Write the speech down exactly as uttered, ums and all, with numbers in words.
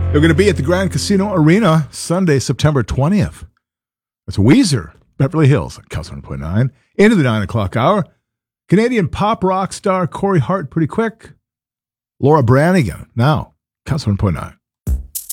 They're going to be at the Grand Casino Arena Sunday, September twentieth. It's Weezer, Beverly Hills, at Kelsey one point nine. Into the nine o'clock hour. Canadian pop rock star Corey Hart, pretty quick. Laura Branigan, now, Kelsey one point nine.